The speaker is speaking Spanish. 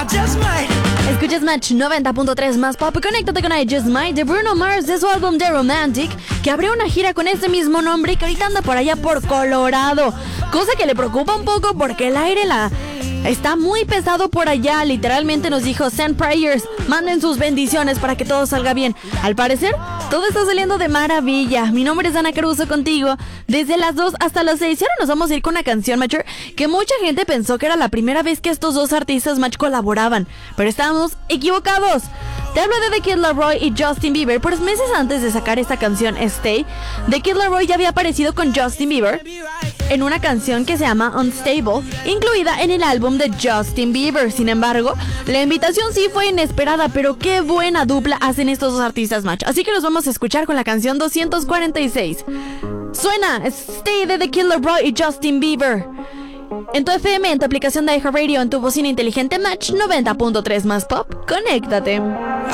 Escuchas Match 90.3 más pop. Conéctate con I Just Might de Bruno Mars de su álbum The Romantic, que abrió una gira con ese mismo nombre y que ahorita anda por allá por Colorado. Cosa que le preocupa un poco porque el aire está muy pesado por allá. Literalmente nos dijo: send prayers, manden sus bendiciones para que todo salga bien. Al parecer, todo está saliendo de maravilla. Mi nombre es Ana Caruso contigo desde las 2 hasta las 6. Y ahora nos vamos a ir con una canción, Match, que mucha gente pensó que era la primera vez que estos dos artistas, Match, colaboraban, pero estábamos equivocados. Te hablo de The Kid Laroi y Justin Bieber. Pues meses antes de sacar esta canción Stay, The Kid Laroi ya había aparecido con Justin Bieber en una canción que se llama Unstable, incluida en el álbum de Justin Bieber. Sin embargo, la invitación sí fue inesperada, pero qué buena dupla hacen estos dos artistas, Match. Así que los vamos a escuchar con la canción 246. Suena Stay de The Kid Laroi y Justin Bieber en tu FM, en tu aplicación de iHeartRadio, en tu bocina inteligente. Match 90.3 más pop. Conéctate.